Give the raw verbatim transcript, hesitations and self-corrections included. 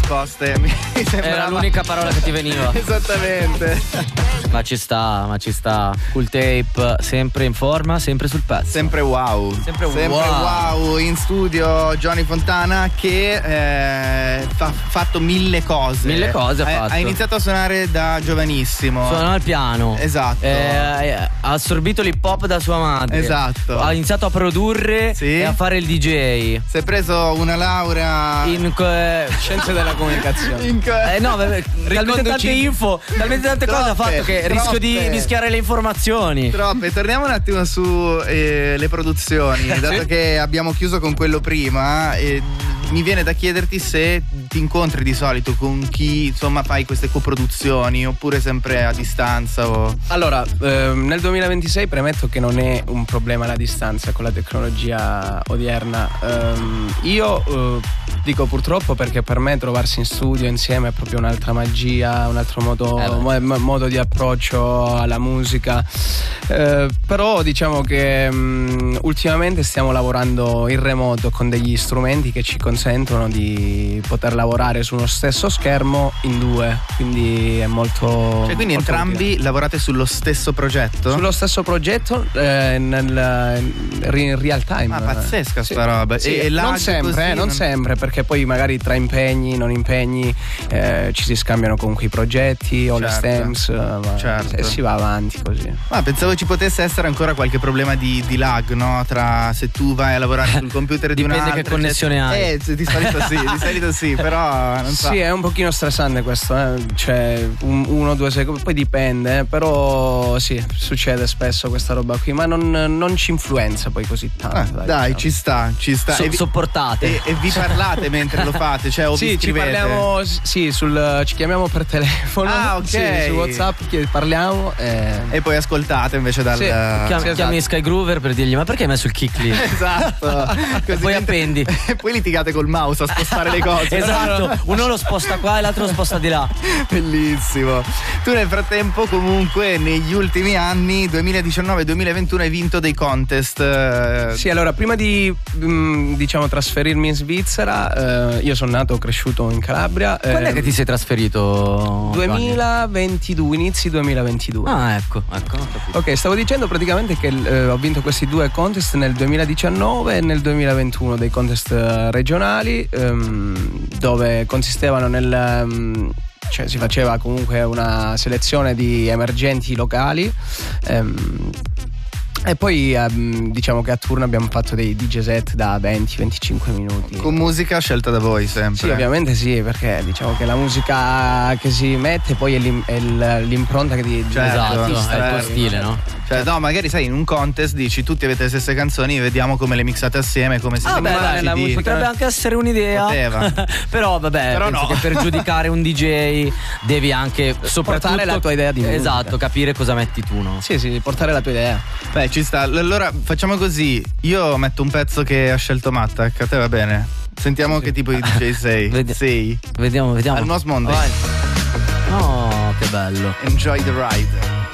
risposte. Mi sembrava... Era l'unica parola che ti veniva. Esattamente. Ma ci sta, ma ci sta. Cool Tape, sempre in forma, sempre sul pezzo. Sempre wow. Sempre wow. Sempre wow. In studio Johnny Fontana che eh, ha fatto mille cose. Mille cose ha fatto. Ha iniziato a suonare da giovanissimo. Suona al piano. Esatto. Eh, ha assorbito l'hip hop da sua madre. Esatto. Ha iniziato a produrre sì. e a fare il D J. Si è preso una laurea in eh, scienze della comunicazione. In co- eh no, vabbè, talmente tante info, talmente tante troppe, cose ha fatto che troppe. rischio di mischiare le informazioni. Troppe. Torniamo un attimo su eh, le produzioni, dato che abbiamo chiuso con quello prima. Eh, mi viene da chiederti se ti incontri di solito con chi insomma fai queste coproduzioni oppure sempre a distanza o... Allora, ehm, nel duemilaventisei premetto che non è un problema la distanza con la tecnologia odierna. Ehm, io eh, dico purtroppo perché per me trovarsi in studio insieme è proprio un'altra magia, un altro modo, eh mo- modo di approccio alla musica. Eh, però diciamo che mh, ultimamente stiamo lavorando in remoto con degli strumenti che ci consentono di poter lavorare su uno stesso schermo in due, quindi è molto... Cioè quindi molto entrambi utile. lavorate sullo stesso progetto? Sullo stesso progetto eh, nel, in real time. Ma pazzesca sì. sta roba. Sì, e non sempre, così, eh, non non... sempre, perché poi magari tra impegni, non impegni eh, ci si scambiano comunque i progetti o certo. le stems, ma certo. e si va avanti così. Ma pensavo ci potesse essere ancora qualche problema di, di lag, no? Tra se tu vai a lavorare sul computer di un altro. Dipende che connessione hai. Eh, di solito sì, di solito sì, però non so. Sì, è un pochino stressante questo, eh? Cioè un, uno o due secondi, poi dipende, eh? Però sì, succede spesso questa roba qui, ma non, non ci influenza poi così tanto. Ah, dai, dai, diciamo. ci sta, ci sta. So- e vi, sopportate. E, e vi parlate mentre lo fate, cioè o sì, vi ci scrivete? parliamo, sì, sul, ci chiamiamo per telefono. Ah, ok. Sì, su WhatsApp che parliamo e... E poi ascoltate invece dal... Sì, Chiam- sì, esatto. Chiami Sky Groover per dirgli: ma perché hai messo il kick lì? Esatto. E poi mentre- appendi. E poi litigate col mouse a spostare le cose. Esatto, uno lo sposta qua e l'altro lo sposta di là. Bellissimo. Tu nel frattempo comunque negli ultimi anni duemiladiciannove duemilaventuno hai vinto dei contest. eh, Sì, allora prima di mh, diciamo trasferirmi in Svizzera, eh, io sono nato e cresciuto in Calabria. Quando è eh, che ti sei trasferito? duemilaventidue, inizi duemilaventidue. Ah, ecco, ecco, ho capito. Ok, stavo dicendo praticamente che eh, ho vinto questi due contest nel duemiladiciannove e nel duemilaventuno, dei contest eh, regionali, ehm, dove consistevano nel... ehm, cioè si faceva comunque una selezione di emergenti locali. ehm, E poi ehm, diciamo che a turno abbiamo fatto dei D J set da venti venticinque minuti. Con musica scelta da voi sempre. Sì, ovviamente sì, perché diciamo che la musica che si mette poi è, l'im- è l- l'impronta che ti Certo, Esatto, è il tuo certo. stile, no? Cioè no, magari sai in un contest dici tutti avete le stesse canzoni, vediamo come le mixate assieme, come siete Ah, beh, capaci dai, la di... musica potrebbe anche essere un'idea. Poteva. Però vabbè, Però penso no. che per giudicare un D J devi anche soprattutto la tua idea di musica. Esatto, capire cosa metti tu, no? Sì, sì, portare la tua idea. Beh, ci sta. Allora facciamo così. Io metto un pezzo che ha scelto Mattac. A te va bene? Sentiamo Sì, che sì. tipo di D J sei. Vedi- Sei. Vediamo, vediamo. Al Most Monday. Vai. Oh, che bello. Enjoy the ride.